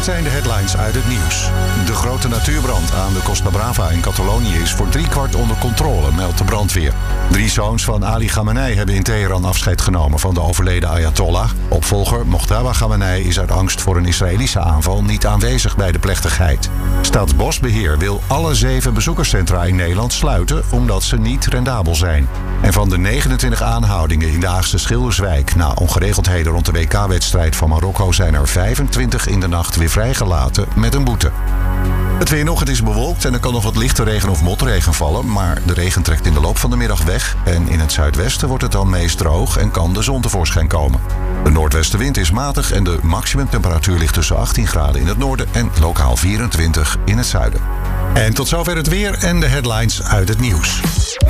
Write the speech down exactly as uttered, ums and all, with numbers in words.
Dit zijn de headlines uit het nieuws. De grote natuurbrand aan de Costa Brava in Catalonië is voor driekwart onder controle, meldt de brandweer. Drie zoons van Ali Khamenei hebben in Teheran afscheid genomen van de overleden Ayatollah. Opvolger Mojtaba Khamenei is uit angst voor een Israëlische aanval niet aanwezig bij de plechtigheid. Staatsbosbeheer wil alle zeven bezoekerscentra in Nederland sluiten omdat ze niet rendabel zijn. En van de negenentwintig aanhoudingen in de Haagse Schilderswijk na ongeregeldheden rond de W K-wedstrijd van Marokko zijn er vijfentwintig in de nacht weer vrijgelaten met een boete. Het weer nog, het is bewolkt en er kan nog wat lichte regen of motregen vallen, maar de regen trekt in de loop van de middag weg en in het zuidwesten wordt het dan meest droog en kan de zon tevoorschijn komen. De noordwestenwind is matig en de maximumtemperatuur ligt tussen achttien graden in het noorden en lokaal vierentwintig in het zuiden. En tot zover het weer en de headlines uit het nieuws.